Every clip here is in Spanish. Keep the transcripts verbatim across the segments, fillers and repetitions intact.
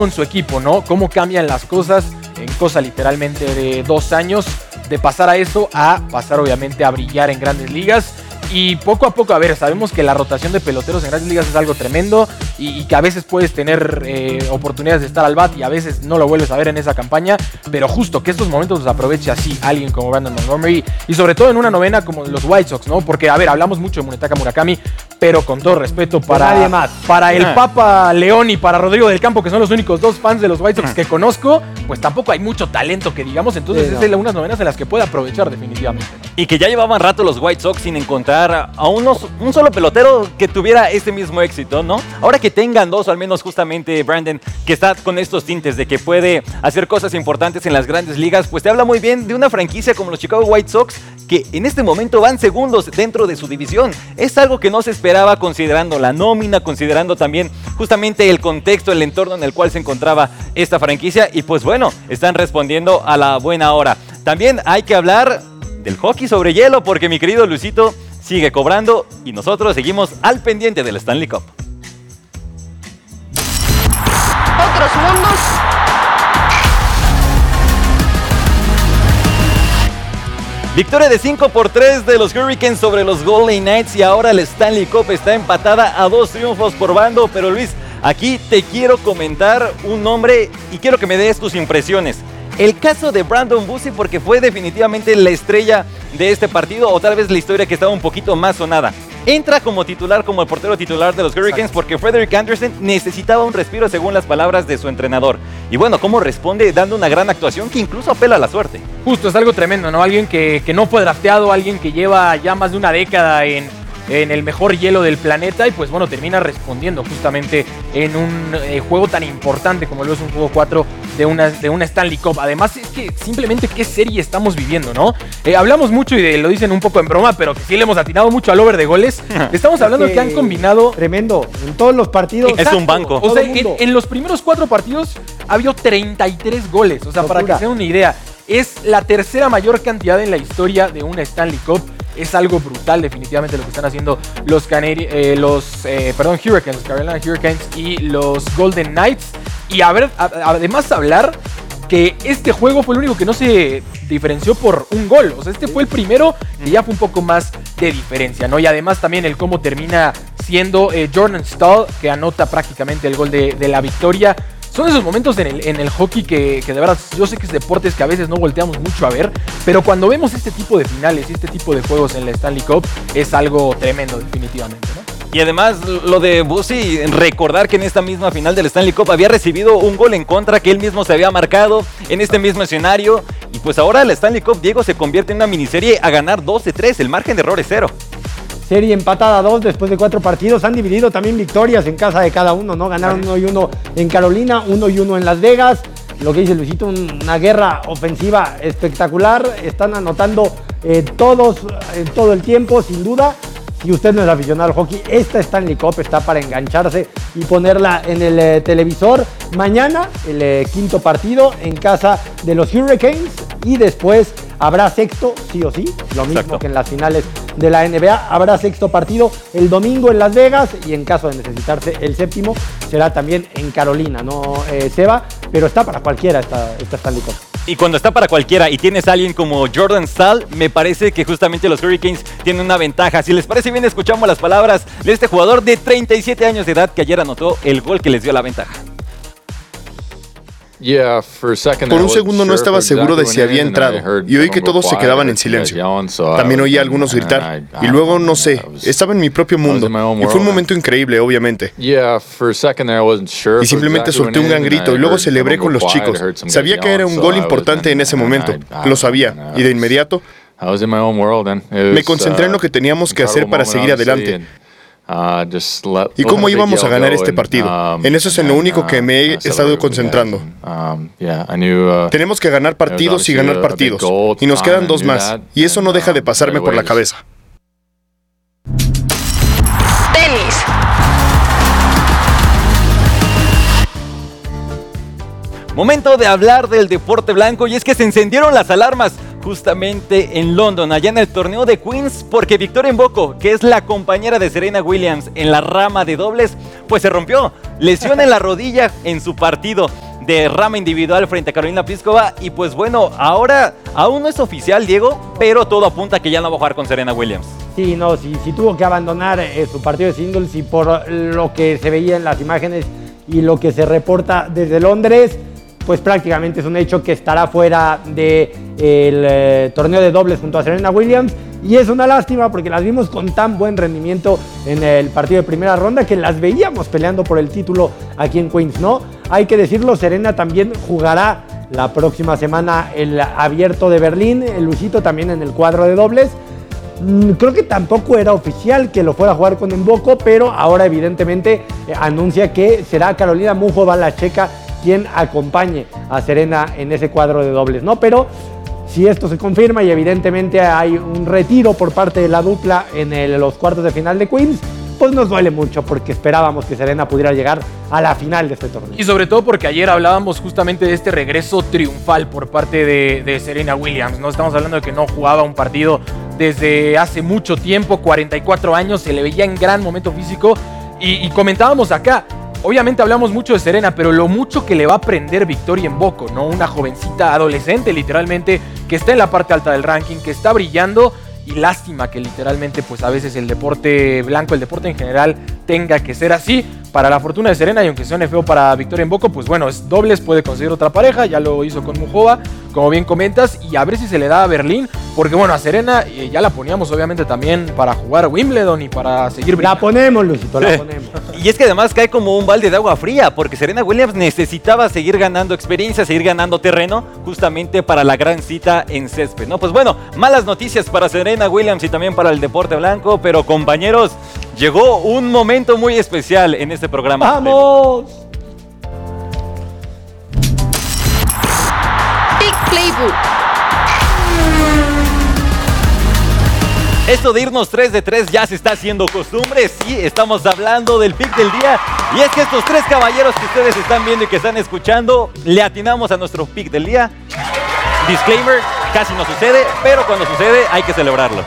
con su equipo, ¿no? Cómo cambian las cosas en cosa literalmente de dos años, de pasar a eso a pasar obviamente a brillar en grandes ligas. Y poco a poco, a ver, sabemos que la rotación de peloteros en grandes ligas es algo tremendo y, y que a veces puedes tener eh, oportunidades de estar al bat y a veces no lo vuelves a ver en esa campaña, pero justo que estos momentos los aproveche así alguien como Brandon Montgomery y sobre todo en una novena como los White Sox, ¿no? Porque, a ver, hablamos mucho de Munetaka Murakami, pero con todo respeto para, nadie más. para el Ah. Papa León y para Rodrigo del Campo, que son los únicos dos fans de los White Sox que conozco, pues tampoco hay mucho talento que digamos, entonces Sí, no. es de unas novenas en las que puede aprovechar definitivamente, ¿no? Y que ya llevaban rato los White Sox sin encontrar a unos, un solo pelotero que tuviera este mismo éxito, ¿no? Ahora que tengan dos, o al menos justamente Brandon, que está con estos tintes de que puede hacer cosas importantes en las grandes ligas, pues te habla muy bien de una franquicia como los Chicago White Sox, que en este momento van segundos dentro de su división. Es algo que no se esperaba considerando la nómina, considerando también justamente el contexto, el entorno en el cual se encontraba esta franquicia. Y pues bueno, están respondiendo a la buena hora. También hay que hablar del hockey sobre hielo, porque mi querido Luisito sigue cobrando y nosotros seguimos al pendiente del Stanley Cup. Otros mundos. Victoria de cinco por tres de los Hurricanes sobre los Golden Knights y ahora la Stanley Cup está empatada a dos triunfos por bando. Pero Luis, aquí te quiero comentar un nombre y quiero que me des tus impresiones. El caso de Brandon Bussi, porque fue definitivamente la estrella de este partido, o tal vez la historia que estaba un poquito más sonada. Entra como titular, como el portero titular de los Hurricanes, Exacto. porque Frederik Andersen necesitaba un respiro según las palabras de su entrenador. Y bueno, cómo responde dando una gran actuación que incluso apela a la suerte. Justo, es algo tremendo, ¿no? Alguien que, que no fue drafteado, alguien que lleva ya más de una década en, en el mejor hielo del planeta y pues bueno, termina respondiendo justamente en un eh, juego tan importante como lo es un juego cuatro de una, de una Stanley Cup. Además es que simplemente qué serie estamos viviendo, ¿no? Eh, hablamos mucho y de, lo dicen un poco en broma, pero que sí le hemos atinado mucho al over de goles. Estamos hablando que, que han combinado... Tremendo, en todos los partidos. Es un banco. O sea, en, en los primeros cuatro partidos ha habido treinta y tres goles. O sea, Locura. Para que se den una idea, es la tercera mayor cantidad en la historia de una Stanley Cup. Es algo brutal definitivamente lo que están haciendo los, Canari eh, los eh, perdón, Hurricanes, Carolina Hurricanes y los Golden Knights. Y a ver, a, además hablar que este juego fue el único que no se diferenció por un gol. O sea, este fue el primero que ya fue un poco más de diferencia, ¿no? Y además también el cómo termina siendo eh, Jordan Staal, que anota prácticamente el gol de, de la victoria. Son esos momentos en el, en el hockey que, que de verdad, yo sé que es deportes que a veces no volteamos mucho a ver, pero cuando vemos este tipo de finales y este tipo de juegos en la Stanley Cup, es algo tremendo definitivamente, ¿no? Y además lo de Bussi, recordar que en esta misma final del Stanley Cup había recibido un gol en contra que él mismo se había marcado en este mismo escenario. Y pues ahora la Stanley Cup, Diego, se convierte en una miniserie a ganar doce tres, el margen de error es cero. Serie empatada a dos después de cuatro partidos. Han dividido también victorias en casa de cada uno, ¿no? Ganaron uno y uno en Carolina, uno y uno en Las Vegas. Lo que dice Luisito, una guerra ofensiva espectacular. Están anotando eh, todos, eh, todo el tiempo, sin duda. Si usted no es aficionado al hockey, esta Stanley Cup está para engancharse y ponerla en el eh, televisor. Mañana, el eh, quinto partido en casa de los Hurricanes y después habrá sexto, sí o sí, lo mismo Exacto. que en las finales de la N B A. Habrá sexto partido el domingo en Las Vegas y en caso de necesitarse el séptimo será también en Carolina, no eh, Seba, pero está para cualquiera esta, esta Stanley Cup. Y cuando está para cualquiera y tienes a alguien como Jordan Staal, me parece que justamente los Hurricanes tienen una ventaja. Si les parece bien, escuchamos las palabras de este jugador de treinta y siete años de edad que ayer anotó el gol que les dio la ventaja. Por un segundo no estaba seguro de si había entrado y oí que todos se quedaban en silencio. También oí a algunos gritar y luego, no sé, estaba en mi propio mundo y fue un momento increíble, obviamente. Y simplemente solté un gran grito y luego celebré con los chicos. Sabía que era un gol importante en ese momento, lo sabía, y de inmediato me concentré en lo que teníamos que hacer para seguir adelante. Uh, ¿Y cómo íbamos a ganar este partido? Um, en eso es en lo único que me he estado concentrando. Um, yeah, knew, uh, Tenemos que ganar partidos y ganar partidos. Y nos quedan dos más. Y eso no deja de pasarme por la cabeza. Tenis. Momento de hablar del deporte blanco y es que se encendieron las alarmas justamente en London, allá en el torneo de Queens, porque Victoria Mboko, que es la compañera de Serena Williams en la rama de dobles, pues se rompió, lesión en la rodilla en su partido de rama individual frente a Carolina Pliskova. Y pues bueno, ahora aún no es oficial, Diego, pero todo apunta a que ya no va a jugar con Serena Williams. Sí, no, sí, sí tuvo que abandonar eh, su partido de singles, y por lo que se veía en las imágenes y lo que se reporta desde Londres, pues prácticamente es un hecho que estará fuera del de, eh, torneo de dobles junto a Serena Williams. Y es una lástima porque las vimos con tan buen rendimiento en el partido de primera ronda que las veíamos peleando por el título aquí en Queens, ¿no? Hay que decirlo, Serena también jugará la próxima semana el Abierto de Berlín, el Luisito también en el cuadro de dobles. Creo que tampoco era oficial que lo fuera a jugar con Mboko, pero ahora evidentemente eh, anuncia que será Karolina Muchova, la checa, quien acompañe a Serena en ese cuadro de dobles, ¿no? Pero si esto se confirma y evidentemente hay un retiro por parte de la dupla en el, los cuartos de final de Queens, pues nos duele mucho porque esperábamos que Serena pudiera llegar a la final de este torneo. Y sobre todo porque ayer hablábamos justamente de este regreso triunfal por parte de, de Serena Williams, ¿no? Estamos hablando de que no jugaba un partido desde hace mucho tiempo, cuarenta y cuatro años, se le veía en gran momento físico y, y comentábamos acá. Obviamente hablamos mucho de Serena, pero lo mucho que le va a aprender Victoria Mboko, ¿no? Una jovencita adolescente, literalmente, que está en la parte alta del ranking, que está brillando, y lástima que literalmente, pues a veces el deporte blanco, el deporte en general, tenga que ser así. Para la fortuna de Serena, y aunque suene feo para Victoria Mboko, pues bueno, es dobles, puede conseguir otra pareja, ya lo hizo con Muchova, como bien comentas, y a ver si se le da a Berlín, porque bueno, a Serena eh, ya la poníamos obviamente también para jugar Wimbledon y para seguir brillando. La ponemos, Luisito, la ponemos. Y es que además cae como un balde de agua fría, porque Serena Williams necesitaba seguir ganando experiencia, seguir ganando terreno, justamente para la gran cita en césped, ¿no? Pues bueno, malas noticias para Serena Williams y también para el deporte blanco, pero compañeros, llegó un momento muy especial en este programa. ¡Vamos! Pick Playbook. Esto de irnos tres de tres ya se está haciendo costumbre. Sí, estamos hablando del pick del día. Y es que estos tres caballeros que ustedes están viendo y que están escuchando, le atinamos a nuestro pick del día. Disclaimer, casi no sucede, pero cuando sucede hay que celebrarlo.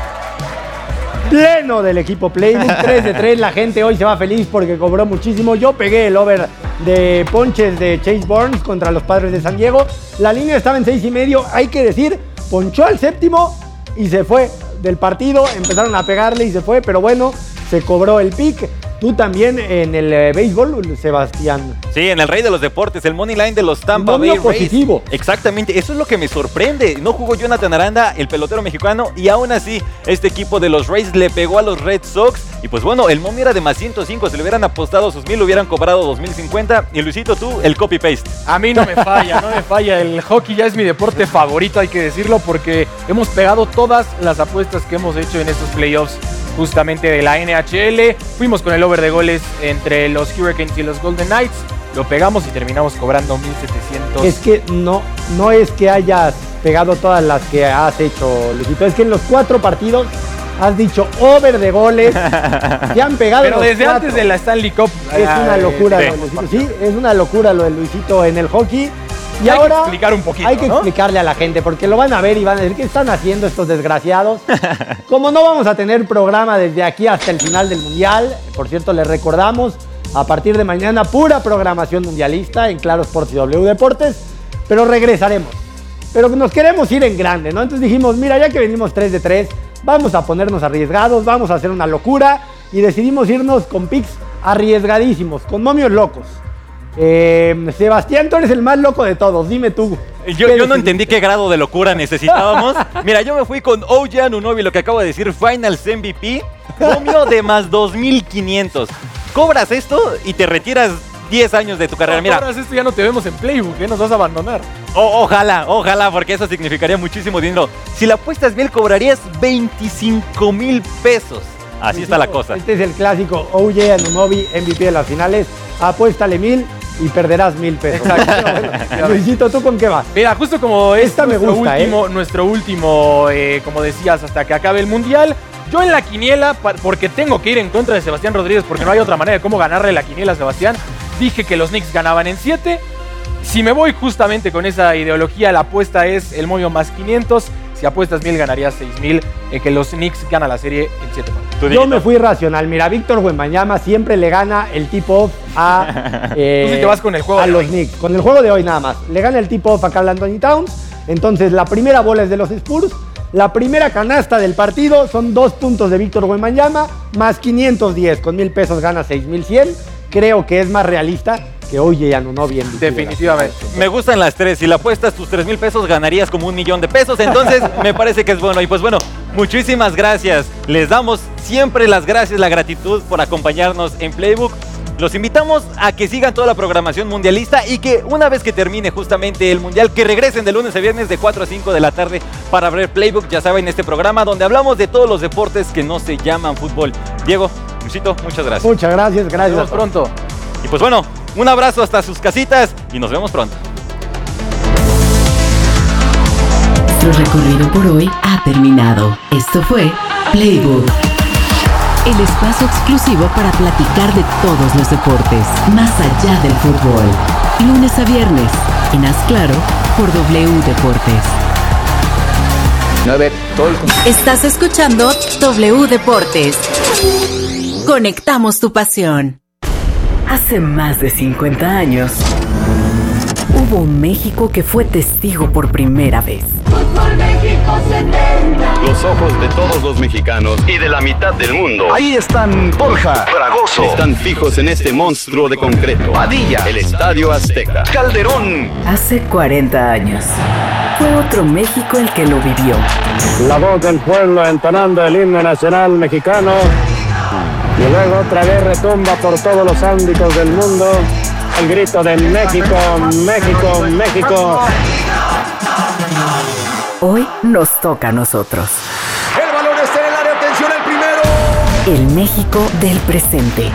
Pleno del equipo Playbook, tres de tres, la gente hoy se va feliz porque cobró muchísimo. Yo pegué el over de ponches de Chase Burns contra los Padres de San Diego. La línea estaba en seis y medio, hay que decir, ponchó al séptimo y se fue del partido. Empezaron a pegarle y se fue, pero bueno, se cobró el pick. Tú también en el eh, béisbol, Sebastián. Sí, en el rey de los deportes, el money line de los Tampa Bay Rays. Positivo. Exactamente, eso es lo que me sorprende. No jugó Jonathan Aranda, el pelotero mexicano, y aún así este equipo de los Rays le pegó a los Red Sox. Y pues bueno, el money era de más ciento cinco. Si le hubieran apostado sus mil, le hubieran cobrado dos mil cincuenta. Y Luisito, tú, el copy-paste. A mí no me falla, no me falla. El hockey ya es mi deporte favorito, hay que decirlo, porque hemos pegado todas las apuestas que hemos hecho en estos playoffs justamente de la N H L. Fuimos con el over de goles entre los Hurricanes y los Golden Knights. Lo pegamos y terminamos cobrando mil setecientos. Es que no, no es que hayas pegado todas las que has hecho, Luisito. Es que en los cuatro partidos has dicho over de goles. Ya han pegado. Pero los desde cuatro. antes de la Stanley Cup. Es una locura eh, lo de Luisito. Sí, es una locura lo de Luisito en el hockey. Y hay ahora que explicar un poquito, hay que ¿no? explicarle a la gente, porque lo van a ver y van a decir, ¿qué están haciendo estos desgraciados? Como no vamos a tener programa desde aquí hasta el final del Mundial, por cierto, les recordamos, a partir de mañana, pura programación mundialista en Claro Sports y W Deportes, pero regresaremos. Pero nos queremos ir en grande, ¿no? Entonces dijimos, mira, ya que venimos tres de tres, vamos a ponernos arriesgados, vamos a hacer una locura, y decidimos irnos con picks arriesgadísimos, con momios locos. Eh, Sebastián, tú eres el más loco de todos, dime tú. Yo, yo no entendí qué grado de locura necesitábamos. Mira, yo me fui con O G Anunoby, lo que acabo de decir, Finals M V P, momio de más dos mil quinientos. Cobras esto y te retiras diez años de tu carrera. Mira, cobras esto, ya no te vemos en Playbook, ¿eh? Nos vas a abandonar. O, ojalá, ojalá, porque eso significaría muchísimo dinero. Si la apuestas bien, cobrarías veinticinco mil pesos. Así está la cosa. Este es el clásico O G Anunoby, M V P de las finales. Apuéstale mil y perderás mil pesos. Bueno, Luisito, ¿tú con qué vas? Mira, justo como es Esta me nuestro gusta, último, ¿eh? nuestro último eh, como decías, hasta que acabe el Mundial, yo en la quiniela, porque tengo que ir en contra de Sebastián Rodríguez, porque no hay otra manera de cómo ganarle la quiniela a Sebastián, dije que los Knicks ganaban en siete, Si me voy justamente con esa ideología, la apuesta es el Moyo más quinientos. Si apuestas mil, ganarías seis mil en que los Knicks ganan la serie en siete partidos. Yo me fui racional. Mira, Víctor Wembanyama siempre le gana el tip-off a, eh, Tú sí te vas con el juego a de los hoy. Knicks. Con el juego de hoy nada más. Le gana el tip-off a Karl Anthony Towns. Entonces, la primera bola es de los Spurs. La primera canasta del partido son dos puntos de Víctor Wembanyama más quinientos diez. Con mil pesos gana seis mil cien. Creo que es más realista que Oye Anunoby en Definitivamente. Me gustan las tres. Si la apuestas tus tres mil pesos, ganarías como un millón de pesos. Entonces, me parece que es bueno. Y pues bueno, muchísimas gracias. Les damos siempre las gracias, la gratitud por acompañarnos en Playbook. Los invitamos a que sigan toda la programación mundialista y que una vez que termine justamente el mundial, que regresen de lunes a viernes de cuatro a cinco de la tarde para ver Playbook. Ya saben, este programa donde hablamos de todos los deportes que no se llaman fútbol. Diego, Luisito, muchas gracias. Muchas gracias, gracias. Nos vemos pronto. Y pues bueno, un abrazo hasta sus casitas y nos vemos pronto. Nuestro recorrido por hoy ha terminado. Esto fue Playbook, el espacio exclusivo para platicar de todos los deportes, más allá del fútbol. Lunes a viernes, en Haz Claro, por W Deportes. Estás escuchando W Deportes. Conectamos tu pasión. Hace más de cincuenta años, hubo un México que fue testigo por primera vez. Fútbol México setenta. Los ojos de todos los mexicanos y de la mitad del mundo. Ahí están Borja, Fragoso. Están fijos en este monstruo de concreto. Padilla, el Estadio Azteca. Calderón. Hace cuarenta años, fue otro México el que lo vivió. La voz del pueblo entonando el himno nacional mexicano. Y luego otra vez retumba por todos los ámbitos del mundo el grito de México, México, México. Hoy nos toca a nosotros. El balón está en el área, atención, el primero. El México del presente.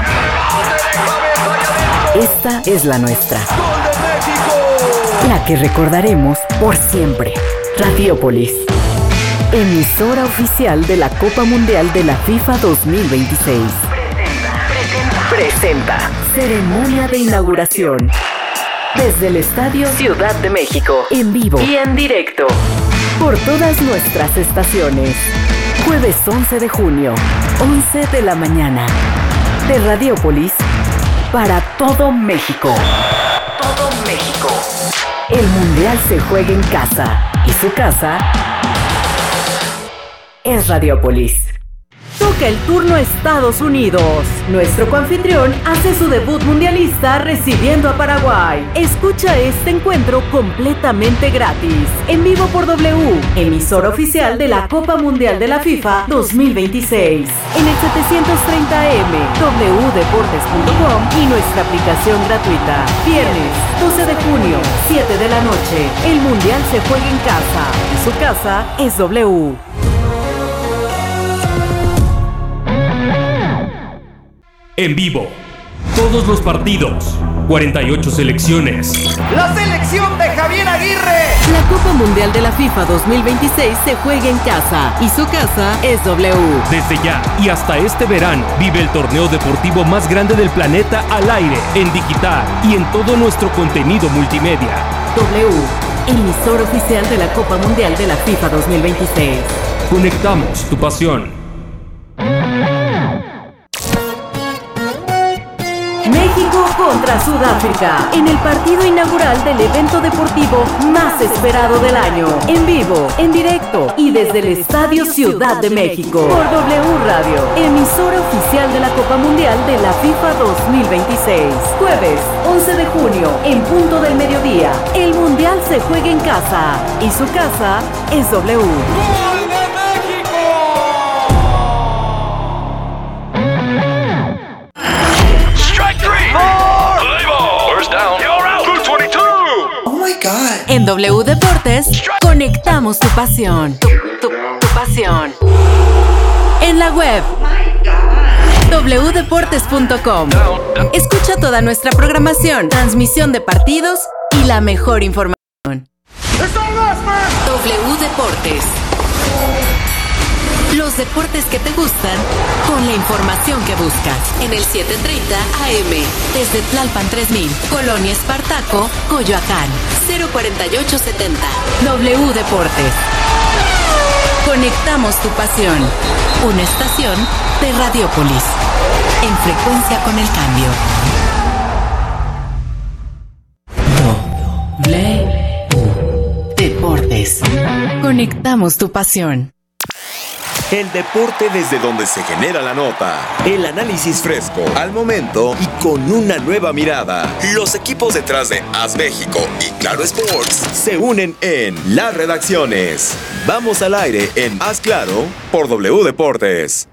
Esta es la nuestra. ¡Gol de México! La que recordaremos por siempre. Radiopolis, emisora oficial de la Copa Mundial de la FIFA dos mil veintiséis. Presenta ceremonia de inauguración desde el Estadio Ciudad de México, en vivo y en directo por todas nuestras estaciones. Jueves once de junio, once de la mañana, de Radiopolis para todo México. Todo México. El Mundial se juega en casa y su casa es Radiopolis. Toca el turno a Estados Unidos. Nuestro coanfitrión hace su debut mundialista recibiendo a Paraguay. Escucha este encuentro completamente gratis, en vivo por W, emisora oficial de la Copa Mundial de la FIFA dos mil veintiséis, en el setecientos treinta A M, w deportes punto com y nuestra aplicación gratuita. Viernes doce de junio, siete de la noche. El Mundial se juega en casa y su casa es W. En vivo, todos los partidos, cuarenta y ocho selecciones. La selección de Javier Aguirre. La Copa Mundial de la FIFA dos mil veintiséis se juega en casa y su casa es W. Desde ya y hasta este verano, vive el torneo deportivo más grande del planeta al aire, en digital y en todo nuestro contenido multimedia. W, emisora oficial de la Copa Mundial de la FIFA dos mil veintiséis. Conectamos tu pasión. México contra Sudáfrica, en el partido inaugural del evento deportivo más esperado del año, en vivo, en directo y desde el Estadio Ciudad de México, por W Radio, emisora oficial de la Copa Mundial de la FIFA dos mil veintiséis. Jueves once de junio, en punto del mediodía, el Mundial se juega en casa y su casa es W. En W Deportes, conectamos tu pasión. Tu, tu, tu pasión. En la web, w deportes punto com. Escucha toda nuestra programación, transmisión de partidos y la mejor información. W Deportes. Los deportes que te gustan con la información que buscas. En el siete treinta A M. Desde Tlalpan tres mil. Colonia Espartaco, Coyoacán. cero cuarenta y ocho setenta. W Deportes. Conectamos tu pasión. Una estación de Radiopolis. En frecuencia con el cambio. W Deportes. Conectamos tu pasión. El deporte desde donde se genera la nota. El análisis fresco, al momento y con una nueva mirada. Los equipos detrás de AS México y Claro Sports se unen en las redacciones. Vamos al aire en Haz Claro por W Deportes.